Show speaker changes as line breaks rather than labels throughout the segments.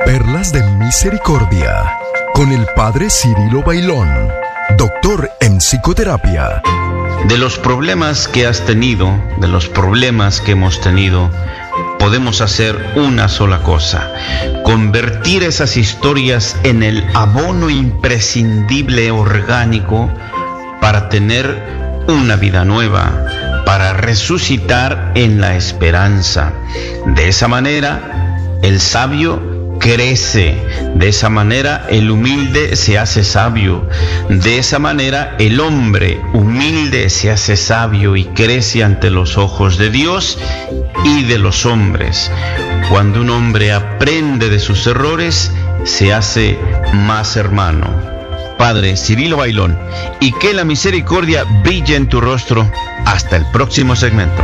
Perlas de Misericordia, con el Padre Cirilo Bailón, doctor en psicoterapia.
De los problemas que has tenido, de los problemas que hemos tenido, podemos hacer una sola cosa: convertir esas historias en el abono imprescindible orgánico para tener una vida nueva, para resucitar en la esperanza. De esa manera, el sabio crece, de esa manera el humilde se hace sabio, de esa manera el hombre humilde se hace sabio y crece ante los ojos de Dios y de los hombres. Cuando un hombre aprende de sus errores, se hace más hermano. Padre Cirilo Bailón, y que la misericordia brille en tu rostro. Hasta el próximo segmento.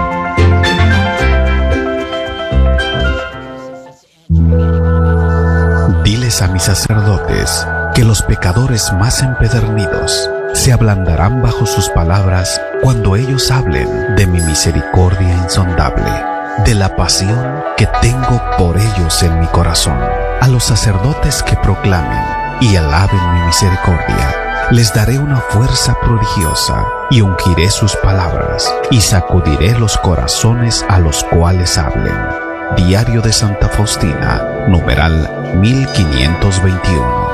Diles a mis sacerdotes que los pecadores más empedernidos se ablandarán bajo sus palabras cuando ellos hablen de mi misericordia insondable, de la pasión que tengo por ellos en mi corazón. A los sacerdotes que proclamen y alaben mi misericordia, les daré una fuerza prodigiosa y ungiré sus palabras y sacudiré los corazones a los cuales hablen. Diario de Santa Faustina, numeral 1521.